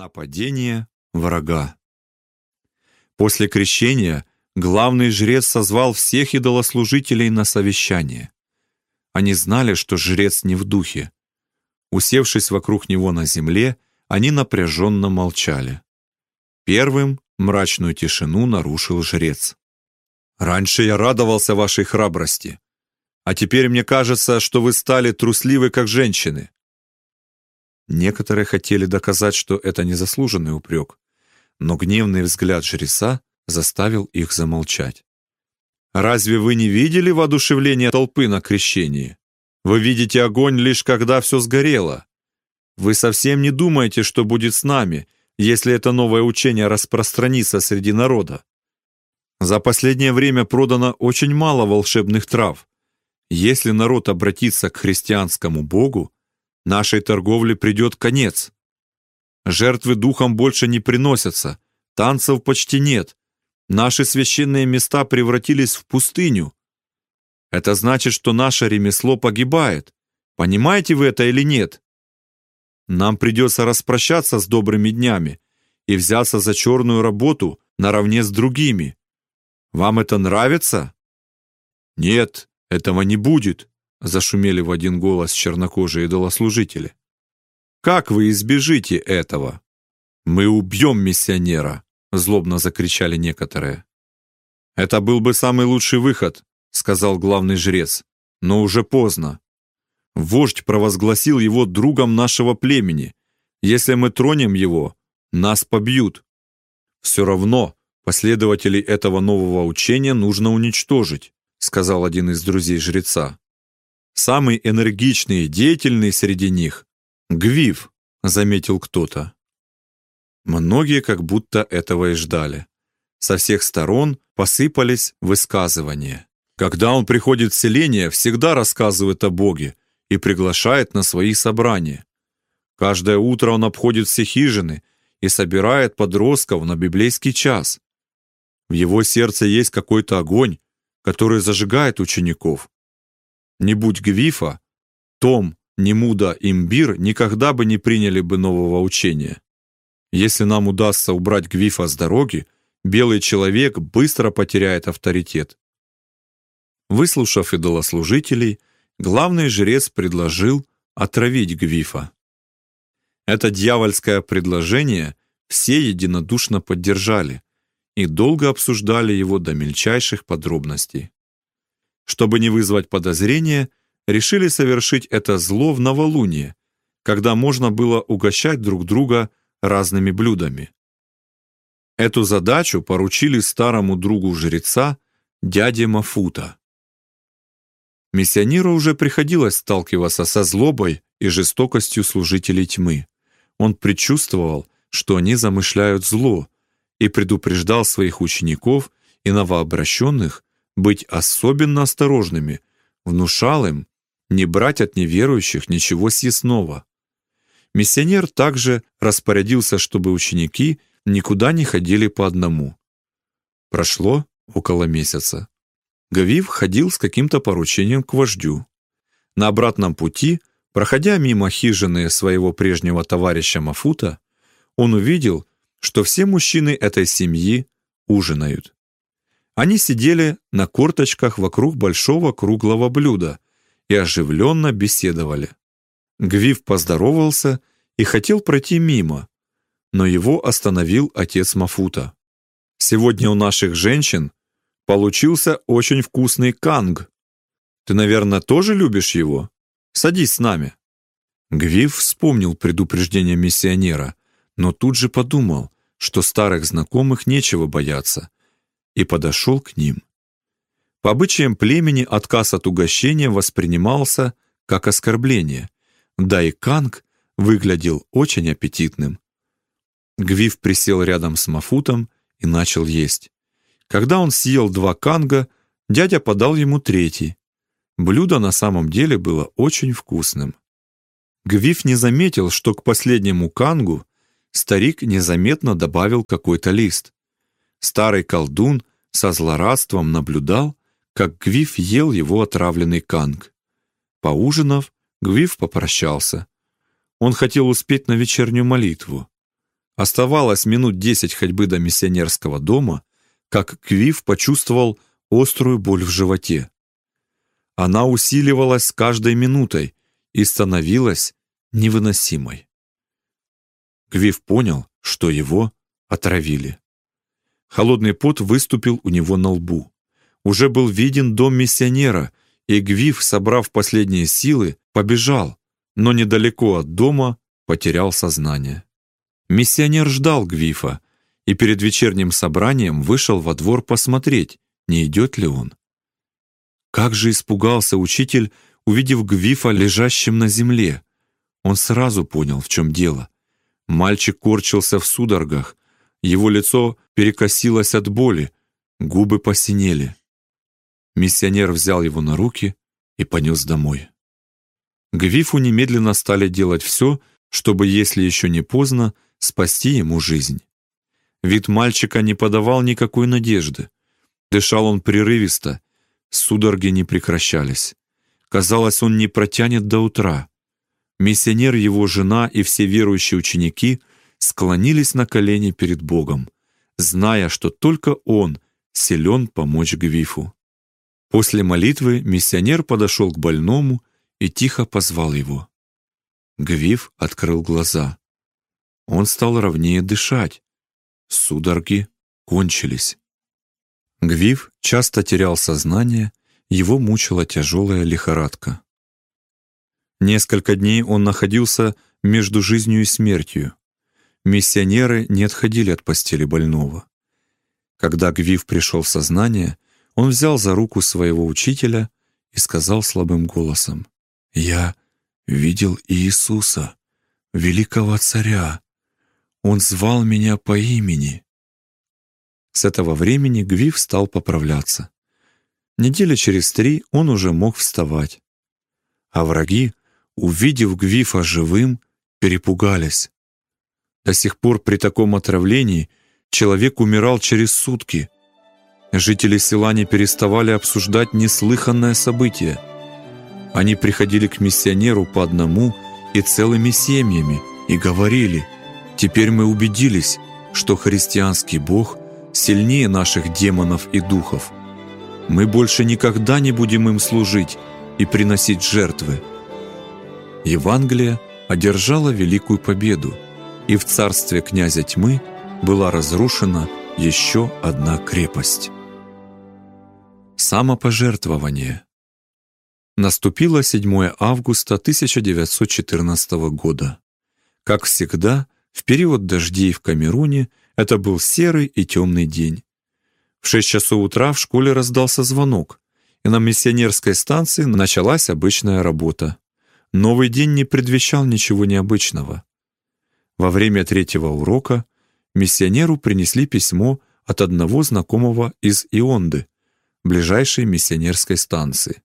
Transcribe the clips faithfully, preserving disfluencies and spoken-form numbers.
Нападение врага. После крещения главный жрец созвал всех идолослужителей на совещание. Они знали, что жрец не в духе. Усевшись вокруг него на земле, они напряженно молчали. Первым мрачную тишину нарушил жрец. «Раньше я радовался вашей храбрости, а теперь мне кажется, что вы стали трусливы, как женщины». Некоторые хотели доказать, что это незаслуженный упрек, но гневный взгляд жреца заставил их замолчать. «Разве вы не видели воодушевление толпы на крещении? Вы видите огонь лишь когда все сгорело. Вы совсем не думаете, что будет с нами, если это новое учение распространится среди народа. За последнее время продано очень мало волшебных трав. Если народ обратится к христианскому Богу, нашей торговле придет конец. Жертвы духом больше не приносятся, танцев почти нет. Наши священные места превратились в пустыню. Это значит, что наше ремесло погибает. Понимаете вы это или нет? Нам придется распрощаться с добрыми днями и взяться за черную работу наравне с другими. Вам это нравится?» «Нет, этого не будет», — зашумели в один голос чернокожие идолослужители. «Как вы избежите этого?» «Мы убьем миссионера», — злобно закричали некоторые. «Это был бы самый лучший выход», — сказал главный жрец, — «но уже поздно. Вождь провозгласил его другом нашего племени. Если мы тронем его, нас побьют. Все равно последователей этого нового учения нужно уничтожить», — сказал один из друзей жреца. «Самый энергичный и деятельный среди них — Гвиф», — заметил кто-то. Многие как будто этого и ждали. Со всех сторон посыпались высказывания. Когда он приходит в селение, всегда рассказывает о Боге и приглашает на свои собрания. Каждое утро он обходит все хижины и собирает подростков на библейский час. В его сердце есть какой-то огонь, который зажигает учеников. Не будь Гвифа, Том, Немуда и Мбир никогда бы не приняли бы нового учения. Если нам удастся убрать Гвифа с дороги, белый человек быстро потеряет авторитет. Выслушав идолослужителей, главный жрец предложил отравить Гвифа. Это дьявольское предложение все единодушно поддержали и долго обсуждали его до мельчайших подробностей. Чтобы не вызвать подозрения, решили совершить это зло в новолуние, когда можно было угощать друг друга разными блюдами. Эту задачу поручили старому другу жреца, дяде Мафута. Миссионеру уже приходилось сталкиваться со злобой и жестокостью служителей тьмы. Он предчувствовал, что они замышляют зло, и предупреждал своих учеников и новообращенных быть особенно осторожными, внушал им не брать от неверующих ничего съестного. Миссионер также распорядился, чтобы ученики никуда не ходили по одному. Прошло около месяца. Гвиф ходил с каким-то поручением к вождю. На обратном пути, проходя мимо хижины своего прежнего товарища Мафута, он увидел, что все мужчины этой семьи ужинают. Они сидели на корточках вокруг большого круглого блюда и оживленно беседовали. Гвиф поздоровался и хотел пройти мимо, но его остановил отец Мафута. «Сегодня у наших женщин получился очень вкусный канг. Ты, наверное, тоже любишь его? Садись с нами». Гвиф вспомнил предупреждение миссионера, но тут же подумал, что старых знакомых нечего бояться, и подошел к ним. По обычаям племени отказ от угощения воспринимался как оскорбление, да и канг выглядел очень аппетитным. Гвиф присел рядом с Мафутом и начал есть. Когда он съел два канга, дядя подал ему третий. Блюдо на самом деле было очень вкусным. Гвиф не заметил, что к последнему кангу старик незаметно добавил какой-то лист. Старый колдун со злорадством наблюдал, как Гвиф ел его отравленный канг. Поужинав, Гвиф попрощался. Он хотел успеть на вечернюю молитву. Оставалось минут десять ходьбы до миссионерского дома, как Гвиф почувствовал острую боль в животе. Она усиливалась с каждой минутой и становилась невыносимой. Гвиф понял, что его отравили. Холодный пот выступил у него на лбу. Уже был виден дом миссионера, и Гвиф, собрав последние силы, побежал, но недалеко от дома потерял сознание. Миссионер ждал Гвифа и перед вечерним собранием вышел во двор посмотреть, не идет ли он. Как же испугался учитель, увидев Гвифа лежащим на земле. Он сразу понял, в чем дело. Мальчик корчился в судорогах, его лицо перекосилось от боли, губы посинели. Миссионер взял его на руки и понес домой. Гвифу немедленно стали делать все, чтобы, если еще не поздно, спасти ему жизнь. Вид мальчика не подавал никакой надежды. Дышал он прерывисто, судороги не прекращались. Казалось, он не протянет до утра. Миссионер, его жена и все верующие ученики склонились на колени перед Богом, зная, что только Он силен помочь Гвифу. После молитвы миссионер подошел к больному и тихо позвал его. Гвиф открыл глаза. Он стал ровнее дышать. Судороги кончились. Гвиф часто терял сознание, его мучила тяжелая лихорадка. Несколько дней он находился между жизнью и смертью. Миссионеры не отходили от постели больного. Когда Гвиф пришел в сознание, он взял за руку своего учителя и сказал слабым голосом: «Я видел Иисуса, великого царя. Он звал меня по имени». С этого времени Гвиф стал поправляться. Недели через три он уже мог вставать. А враги, увидев Гвифа живым, перепугались. До сих пор при таком отравлении человек умирал через сутки. Жители села не переставали обсуждать неслыханное событие. Они приходили к миссионеру по одному и целыми семьями и говорили: «Теперь мы убедились, что христианский Бог сильнее наших демонов и духов. Мы больше никогда не будем им служить и приносить жертвы». Евангелие одержало великую победу, и в царстве князя тьмы была разрушена еще одна крепость. Самопожертвование. Наступило седьмое августа тысяча девятьсот четырнадцатого года. Как всегда, в период дождей в Камеруне это был серый и темный день. В шесть часов утра в школе раздался звонок, и на миссионерской станции началась обычная работа. Новый день не предвещал ничего необычного. Во время третьего урока миссионеру принесли письмо от одного знакомого из Ионды, ближайшей миссионерской станции.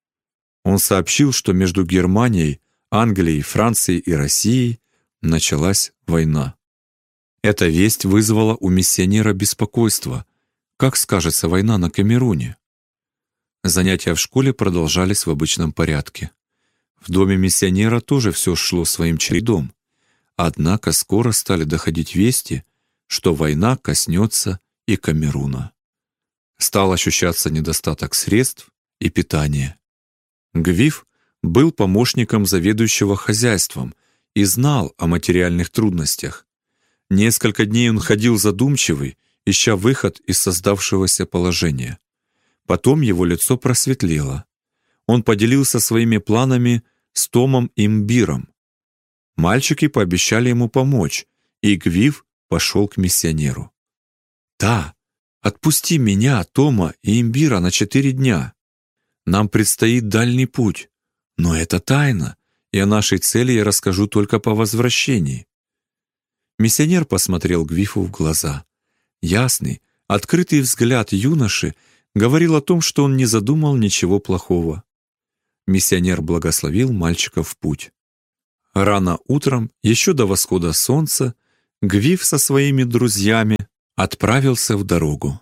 Он сообщил, что между Германией, Англией, Францией и Россией началась война. Эта весть вызвала у миссионера беспокойство. Как скажется война на Камеруне? Занятия в школе продолжались в обычном порядке. В доме миссионера тоже все шло своим чередом. Однако скоро стали доходить вести, что война коснется и Камеруна. Стал ощущаться недостаток средств и питания. Гвиф был помощником заведующего хозяйством и знал о материальных трудностях. Несколько дней он ходил задумчивый, ища выход из создавшегося положения. Потом его лицо просветлело. Он поделился своими планами с Томом и Мбиром. Мальчики пообещали ему помочь, и Гвиф пошел к миссионеру. «Да, отпусти меня, Тома и Мбира на четыре дня. Нам предстоит дальний путь, но это тайна, и о нашей цели я расскажу только по возвращении». Миссионер посмотрел Гвифу в глаза. Ясный, открытый взгляд юноши говорил о том, что он не задумал ничего плохого. Миссионер благословил мальчика в путь. Рано утром, еще до восхода солнца, Гвиф со своими друзьями отправился в дорогу.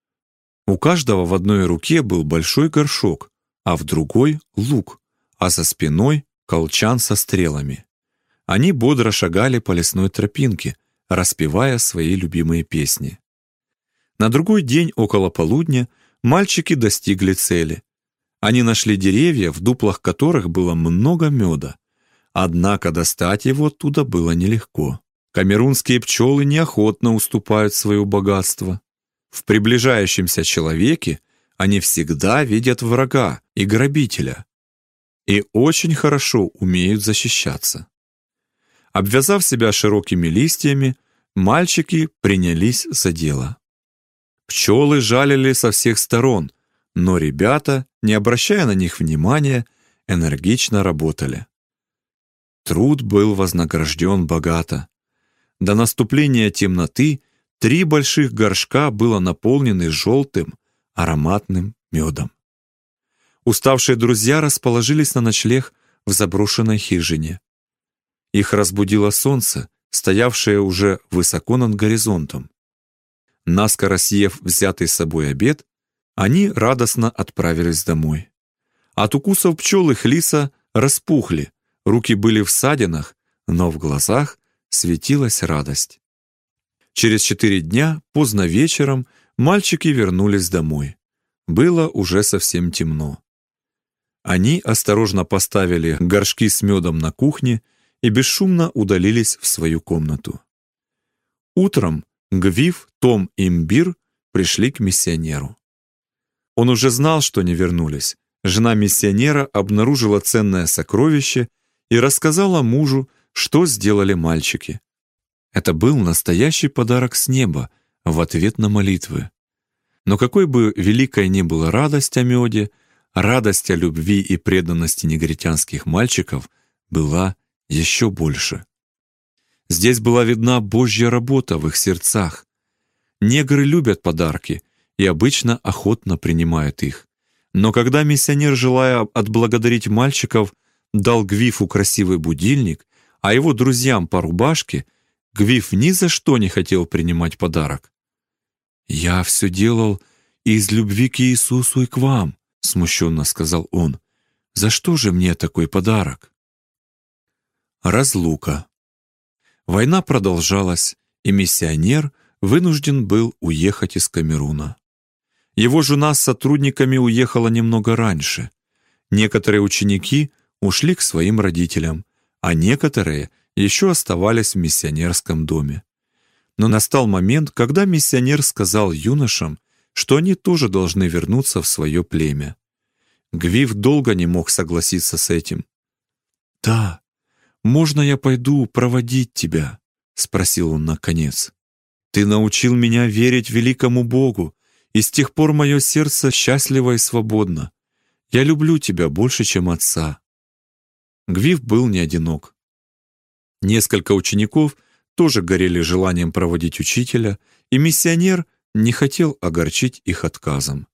У каждого в одной руке был большой горшок, а в другой — лук, а за спиной — колчан со стрелами. Они бодро шагали по лесной тропинке, распевая свои любимые песни. На другой день около полудня мальчики достигли цели. Они нашли деревья, в дуплах которых было много меда. Однако достать его оттуда было нелегко. Камерунские пчелы неохотно уступают свое богатство. В приближающемся человеке они всегда видят врага и грабителя и очень хорошо умеют защищаться. Обвязав себя широкими листьями, мальчики принялись за дело. Пчелы жалили со всех сторон, но ребята, не обращая на них внимания, энергично работали. Труд был вознагражден богато. До наступления темноты три больших горшка было наполнены желтым, ароматным медом. Уставшие друзья расположились на ночлег в заброшенной хижине. Их разбудило солнце, стоявшее уже высоко над горизонтом. Наскоро съев взятый с собой обед, они радостно отправились домой. От укусов пчел их лица распухли, руки были в ссадинах, но в глазах светилась радость. Через четыре дня, поздно вечером, мальчики вернулись домой. Было уже совсем темно. Они осторожно поставили горшки с медом на кухне и бесшумно удалились в свою комнату. Утром Гвиф, Том и Имбир пришли к миссионеру. Он уже знал, что они вернулись. Жена миссионера обнаружила ценное сокровище и рассказала мужу, что сделали мальчики. Это был настоящий подарок с неба в ответ на молитвы. Но какой бы великой ни была радость о меде, радость о любви и преданности негритянских мальчиков была еще больше. Здесь была видна Божья работа в их сердцах. Негры любят подарки и обычно охотно принимают их. Но когда миссионер, желая отблагодарить мальчиков, дал Гвифу красивый будильник, а его друзьям по рубашке, Гвиф ни за что не хотел принимать подарок. «Я все делал из любви к Иисусу и к вам», — смущенно сказал он. «За что же мне такой подарок?» Разлука. Война продолжалась, и миссионер вынужден был уехать из Камеруна. Его жена с сотрудниками уехала немного раньше. Некоторые ученики ушли к своим родителям, а некоторые еще оставались в миссионерском доме. Но настал момент, когда миссионер сказал юношам, что они тоже должны вернуться в свое племя. Гвиф долго не мог согласиться с этим. «Да, можно я пойду проводить тебя?» — спросил он наконец. «Ты научил меня верить великому Богу, и с тех пор мое сердце счастливо и свободно. Я люблю тебя больше, чем отца». Гвиф был не одинок. Несколько учеников тоже горели желанием проводить учителя, и миссионер не хотел огорчить их отказом.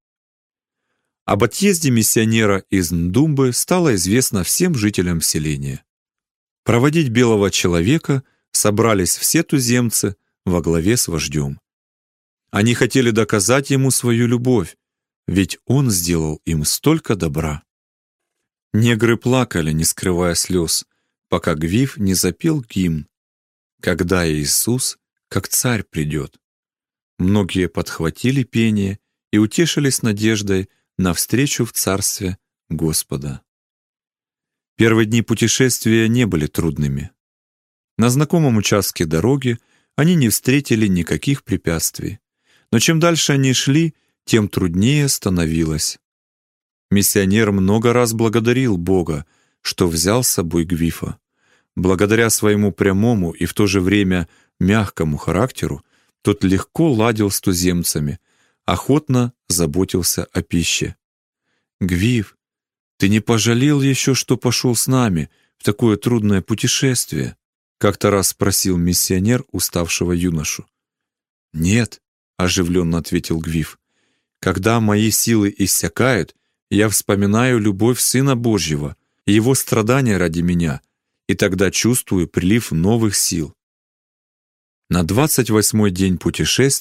Об отъезде миссионера из Ндумбы стало известно всем жителям селения. Проводить белого человека собрались все туземцы во главе с вождем. Они хотели доказать ему свою любовь, ведь он сделал им столько добра. Негры плакали, не скрывая слез, пока Гвиф не запел гимн «Когда Иисус, как царь, придет». Многие подхватили пение и утешились надеждой на встречу в царстве Господа. Первые дни путешествия не были трудными. На знакомом участке дороги они не встретили никаких препятствий. Но чем дальше они шли, тем труднее становилось. Миссионер много раз благодарил Бога, что взял с собой Гвифа. Благодаря своему прямому и в то же время мягкому характеру, тот легко ладил с туземцами, охотно заботился о пище. «Гвиф, ты не пожалел еще, что пошел с нами в такое трудное путешествие?» — как-то раз спросил миссионер уставшего юношу. «Нет», — оживленно ответил Гвиф, «когда мои силы иссякают, я вспоминаю любовь Сына Божьего и Его страдания ради меня, и тогда чувствую прилив новых сил». На двадцать восьмой день путешествия